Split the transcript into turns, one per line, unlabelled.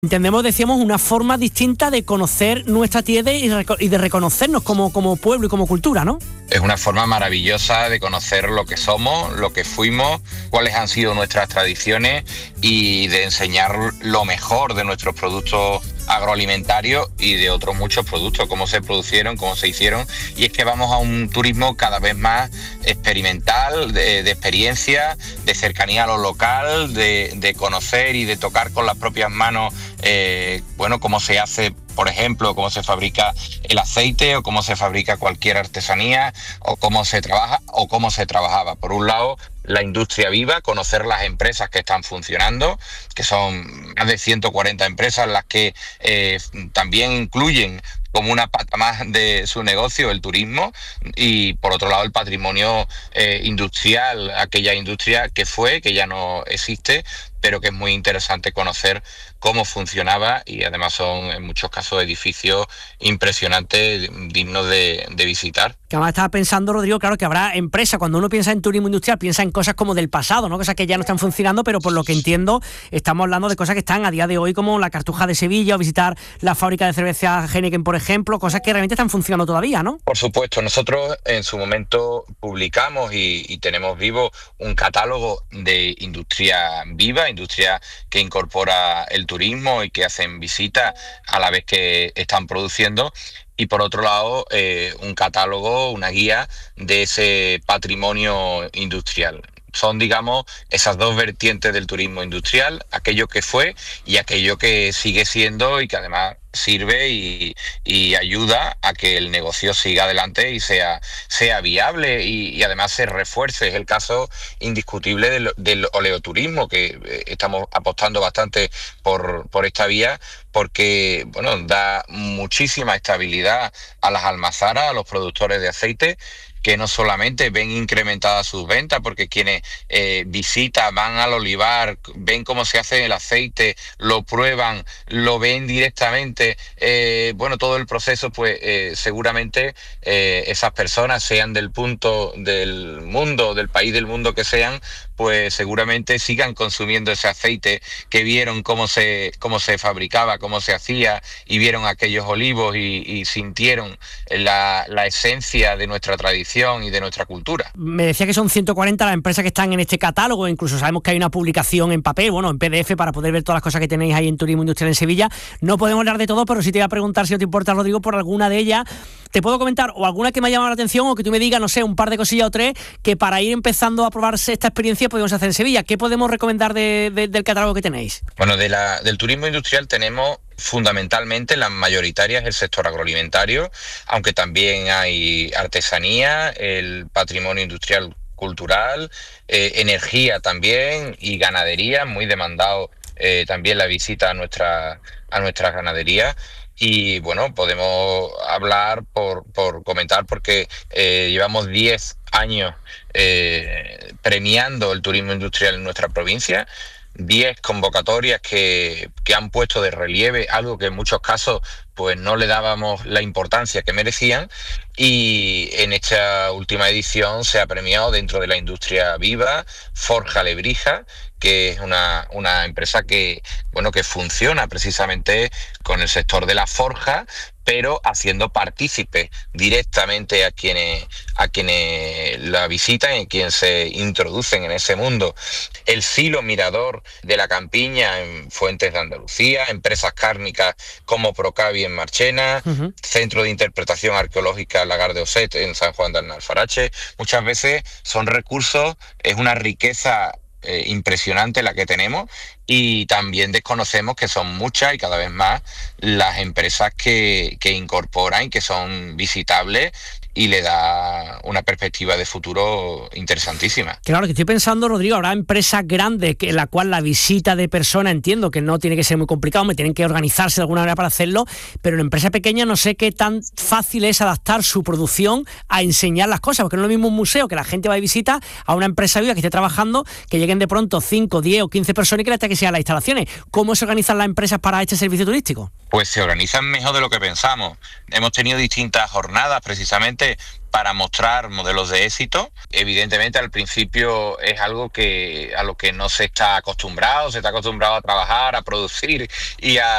Entendemos, decíamos, una forma distinta de conocer nuestra tierra y de reconocernos como pueblo y como cultura, ¿no?
Es una forma maravillosa de conocer lo que somos, lo que fuimos, cuáles han sido nuestras tradiciones y de enseñar lo mejor de nuestros productos agroalimentarios y de otros muchos productos, cómo se producieron, cómo se hicieron. Y es que vamos a un turismo cada vez más experimental, de experiencia, de cercanía a lo local, de conocer y de tocar con las propias manos cómo se hace, por ejemplo, cómo se fabrica el aceite o cómo se fabrica cualquier artesanía o cómo se trabaja o cómo se trabajaba. Por un lado, la industria viva, conocer las empresas que están funcionando, que son más de 140 empresas las que también incluyen como una pata más de su negocio el turismo, y por otro lado el patrimonio industrial, aquella industria que ya no existe, pero que es muy interesante conocer cómo funcionaba, y además son en muchos casos edificios impresionantes, dignos de visitar.
Que además estaba pensando, Rodrigo, claro que habrá empresas, cuando uno piensa en turismo industrial, piensa en cosas como del pasado, ¿no? Cosas que ya no están funcionando, pero por lo que entiendo, estamos hablando de cosas que están a día de hoy, como la Cartuja de Sevilla, o visitar la fábrica de cerveza Heineken, por ejemplo, cosas que realmente están funcionando todavía, ¿no?
Por supuesto, nosotros en su momento publicamos y tenemos vivo un catálogo de industria viva, industria que incorpora el turismo y que hacen visitas a la vez que están produciendo. Y por otro lado, un catálogo, una guía de ese patrimonio industrial. Son, digamos, esas dos vertientes del turismo industrial, aquello que fue y aquello que sigue siendo y que además sirve y ayuda a que el negocio siga adelante y sea viable y además se refuerce. Es el caso indiscutible del oleoturismo, que estamos apostando bastante por esta vía, porque da muchísima estabilidad a las almazaras, a los productores de aceite, que no solamente ven incrementadas sus ventas, porque quienes visitan, van al olivar, ven cómo se hace el aceite, lo prueban, lo ven directamente, todo el proceso, seguramente esas personas, sean del punto del mundo, del país del mundo que sean, pues seguramente sigan consumiendo ese aceite, que vieron cómo se fabricaba, cómo se hacía, y vieron aquellos olivos y sintieron la esencia de nuestra tradición y de nuestra cultura.
Me decía que son 140 las empresas que están en este catálogo, incluso sabemos que hay una publicación en papel, en PDF, para poder ver todas las cosas que tenéis ahí en Turismo Industrial en Sevilla. No podemos hablar de todo, pero sí te voy a preguntar, si no te importa, Rodrigo, por alguna de ellas. Te puedo comentar o alguna que me ha llamado la atención, o que tú me digas, no sé, un par de cosillas o tres, que para ir empezando a probarse esta experiencia podemos hacer en Sevilla. ¿Qué podemos recomendar del catálogo que tenéis?
Bueno, del turismo industrial tenemos fundamentalmente, las mayoritarias, el sector agroalimentario, aunque también hay artesanía, el patrimonio industrial cultural, energía también y ganadería, muy demandado también la visita a nuestras ganaderías. Y podemos hablar por comentar, porque llevamos 10 años premiando el turismo industrial en nuestra provincia, 10 convocatorias que han puesto de relieve algo que en muchos casos no le dábamos la importancia que merecían, y en esta última edición se ha premiado, dentro de la industria viva, Forja Lebrija, que es una empresa que funciona precisamente con el sector de la forja, pero haciendo partícipe directamente a quienes la visitan y quienes se introducen en ese mundo. El Silo Mirador de la Campiña en Fuentes de Andalucía, empresas cárnicas como Procavi en Marchena, Centro de Interpretación Arqueológica Lagar de Oset en San Juan de Alfarache. Muchas veces son recursos, es una riqueza impresionante la que tenemos, y también desconocemos que son muchas y cada vez más las empresas que incorporan y que son visitables y le da una perspectiva de futuro interesantísima.
Claro, que estoy pensando, Rodrigo, habrá empresas grandes en la cual la visita de personas, entiendo que no tiene que ser muy complicado, me tienen que organizarse de alguna manera para hacerlo, pero en empresa pequeña no sé qué tan fácil es adaptar su producción a enseñar las cosas, porque no es lo mismo un museo que la gente va y visita, a una empresa viva que esté trabajando, que lleguen de pronto 5, 10 o 15 personas y que les tenga que sean las instalaciones. ¿Cómo se organizan las empresas para este servicio turístico?
Pues se organizan mejor de lo que pensamos. Hemos tenido distintas jornadas precisamente importante para mostrar modelos de éxito. Evidentemente al principio es algo a lo que no se está acostumbrado a trabajar, a producir y a